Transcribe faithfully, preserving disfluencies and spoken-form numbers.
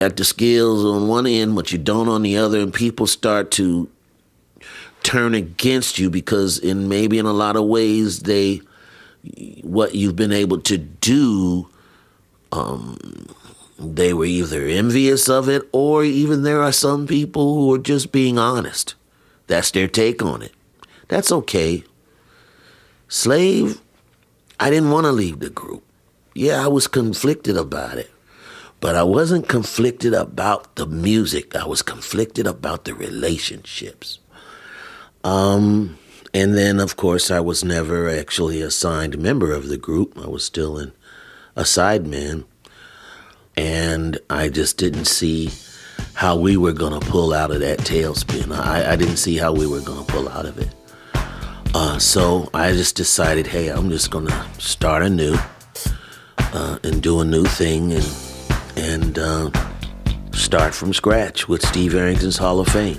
at the scales on one end, but you don't on the other, and people start to turn against you because in maybe in a lot of ways they what you've been able to do, um, they were either envious of it, or even there are some people who are just being honest. That's their take on it. That's okay. Slave, I didn't want to leave the group. Yeah, I was conflicted about it. But I wasn't conflicted about the music. I was conflicted about the relationships. Um, and then, of course, I was never actually a signed member of the group. I was still in a sideman. And I just didn't see how we were going to pull out of that tailspin. I, I didn't see how we were going to pull out of it. Uh, so I just decided, hey, I'm just going to start anew uh, and do a new thing and, and uh, start from scratch with Steve Arrington's Hall of Fame.